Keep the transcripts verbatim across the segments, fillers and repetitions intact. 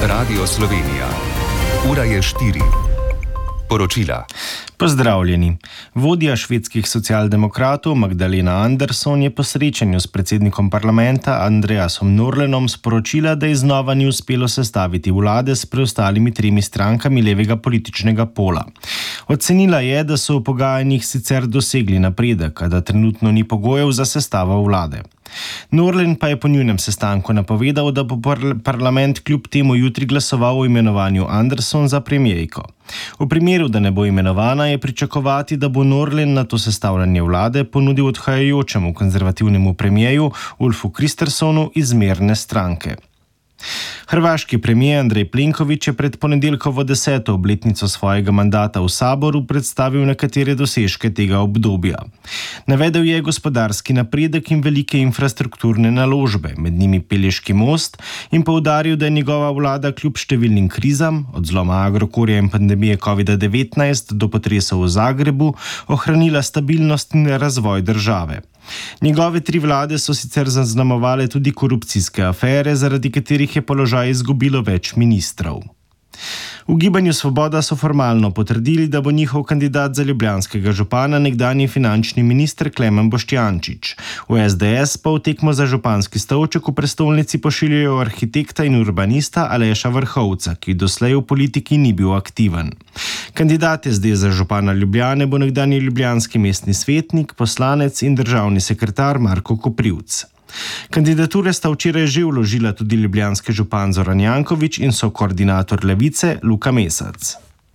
Radio Slovenija. Ura je štiri. Poročila. Pozdravljeni. Vodja švedskih socialdemokratov Magdalena Andersson je po srečanju s predsednikom parlamenta Andreasom Norlenom sporočila, da je znova ni uspelo sestaviti vlade s preostalimi tremi strankami levega političnega pola. Ocenila je, da so v pogajanjih sicer dosegli napredek, a da trenutno ni pogojev za sestavo vlade. Norlen pa je po njunem sestanku napovedal, da bo parlament kljub temu jutri glasoval o imenovanju Andersson za premierko. V primeru, da ne bo imenovana, je pričakovati, da bo Norlen na to sestavljanje vlade ponudil odhajajočemu konzervativnemu premierju Ulfu Kristerssonu iz zmerne stranke. Hrvaški premijer Andrej Plenković je pred ponedeljkovo deseto obletnico svojega mandata v saboru predstavil nekatere dosežke tega obdobja. Navedel je gospodarski napredek in velike infrastrukturne naložbe, med njimi Pelješki most, in poudaril, da je njegova vlada kljub številnim krizam, od zloma Agrokorja in pandemije covida devetnajst do potresov v Zagrebu, ohranila stabilnost in razvoj države. Njegove tri vlade so sicer zaznamovale tudi korupcijske afere, zaradi katerih je položaj izgubilo več ministrov. V Gibanju Svoboda so formalno potrdili, da bo njihov kandidat za ljubljanskega župana nekdanji finančni minister Klemen Boštjančič. V es de es pa v tekmo za županski stolček v prestolnici pošiljajo arhitekta in urbanista Aleša Vrhovca, ki doslej v politiki ni bil aktiven. Kandidat es de za župana Ljubljane bo nekdanji ljubljanski mestni svetnik, poslanec in državni sekretar Marko Koprivc. Kandidature sta včeraj že vložila tudi ljubljanski župan Zoran Janković in sokoordinator Levice Luka Mesec.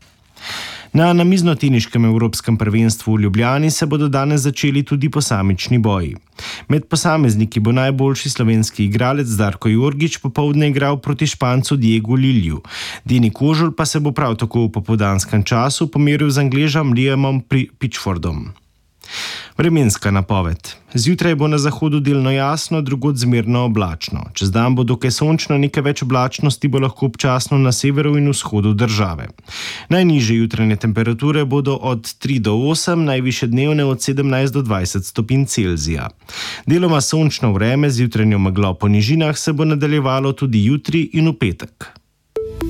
Na namiznoteniškem evropskem prvenstvu v Ljubljani se bodo danes začeli tudi posamični boji. Med posamezniki bo najboljši slovenski igralec Darko Jorgić popoldne igral proti Špancu Diegu Lilju. Deni Kožul pa se bo prav tako v popoldanskem času pomeril z Angležem Liamom Pitchfordom. Vremenska napoved. Zjutraj bo na zahodu delno jasno, drugod zmerno oblačno. Čez dan bo dokaj sončno, nekaj več oblačnosti bo lahko občasno na severu in vzhodu države. Najnižje jutranje temperature bodo od tri do osem, najvišje dnevne od sedemnajst do dvajset stopinj Celzija. Deloma sončno vreme z jutranjo meglo po nižinah se bo nadaljevalo tudi jutri in v petek.